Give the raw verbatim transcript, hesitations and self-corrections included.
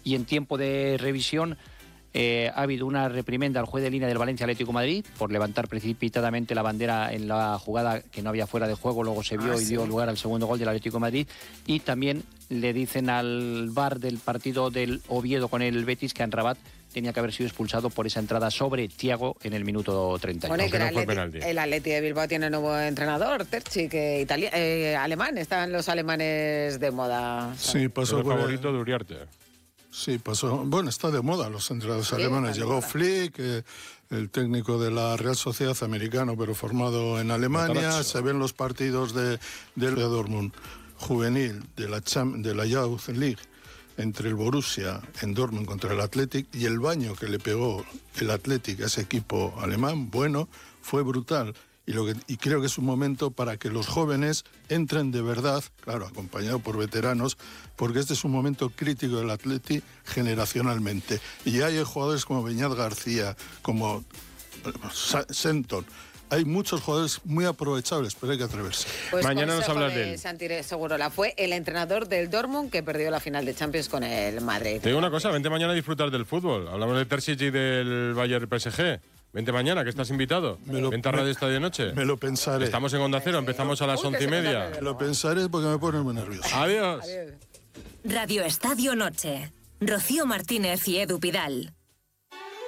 Y en tiempo de revisión eh, ha habido una reprimenda al juez de línea del Valencia Atlético de Madrid por levantar precipitadamente la bandera en la jugada que no había fuera de juego, luego se vio ah, y dio sí. lugar al segundo gol del Atlético de Madrid. Y también le dicen al V A R del partido del Oviedo con el Betis que Amrabat tenía que haber sido expulsado por esa entrada sobre Thiago en el minuto treinta y uno. Bueno, que el, Atleti, el Atleti de Bilbao tiene nuevo entrenador, Terchi, que italia, eh, alemán, están los alemanes de moda. Sí, pasó el por favorito de Uriarte. Sí, pasó. Bueno, está de moda los entrenadores sí, alemanes. Llegó Flick, eh, el técnico de la Real Sociedad americano, pero formado en Alemania. Se ven los partidos de, del Dortmund juvenil, de la, Cham, de la Youth League, entre el Borussia en Dortmund contra el Athletic, y el baño que le pegó el Athletic a ese equipo alemán, bueno, fue brutal. Y, lo que, y creo que es un momento para que los jóvenes entren de verdad, claro, acompañado por veteranos, porque este es un momento crítico del Athletic generacionalmente. Y hay jugadores como Beñat García, como Senton. Hay muchos jugadores muy aprovechables, pero hay que atreverse. Pues mañana nos hablas de, de él. Santi Segurola fue el entrenador del Dortmund que perdió la final de Champions con el Madrid. Te digo una cosa, vente mañana a disfrutar del fútbol. Hablamos de Terzic y del Bayern P S G. Vente mañana, que estás invitado. Me lo, Vente a Radio Estadio Noche. Me lo pensaré. Estamos en Onda Cero, empezamos a las once y media. Me lo pensaré porque me pone muy nervioso. Adiós. Radio Estadio Noche. Rocío Martínez y Edu Pidal.